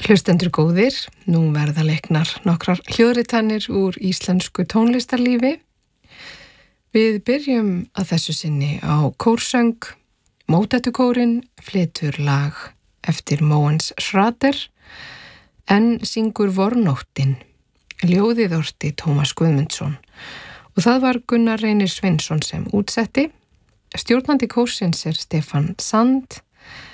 Hlustendur góðir, nú verða leiknar nokkrar hljóðritanir úr íslensku tónlistarlífi. Við byrjum að þessu sinni á kórsöng. Mótettukórinn flytur lag eftir Mogens Schrader en syngur Vornóttin. Ljóðið orti Tómas Guðmundsson og það var Gunnar Reynir Sveinsson sem útsetti. Stjórnandi kórsins Stefán Sand